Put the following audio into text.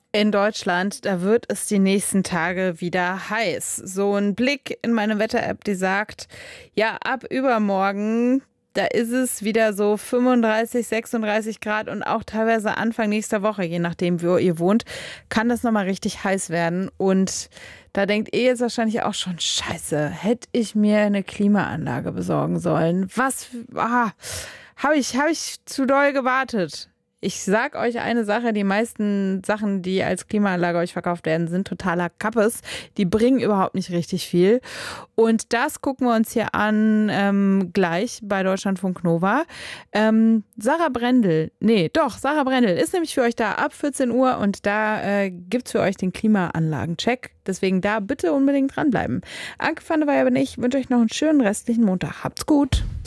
In Deutschland, da wird es die nächsten Tage wieder heiß. So ein Blick in meine Wetter-App, die sagt, ja, ab übermorgen, da ist es wieder so 35, 36 Grad und auch teilweise Anfang nächster Woche, je nachdem, wo ihr wohnt, kann das nochmal richtig heiß werden. Und da denkt ihr jetzt wahrscheinlich auch schon, Scheiße, hätte ich mir eine Klimaanlage besorgen sollen. Habe ich zu doll gewartet. Ich sag euch eine Sache, die meisten Sachen, die als Klimaanlage euch verkauft werden, sind totaler Kappes. Die bringen überhaupt nicht richtig viel. Und das gucken wir uns hier an, gleich bei Deutschlandfunk Nova. Sarah Brendel ist nämlich für euch da ab 14 Uhr und da gibt's für euch den Klimaanlagencheck. Deswegen da bitte unbedingt dranbleiben. Anke van der Weyer bin ich, wünsche euch noch einen schönen restlichen Montag. Habt's gut.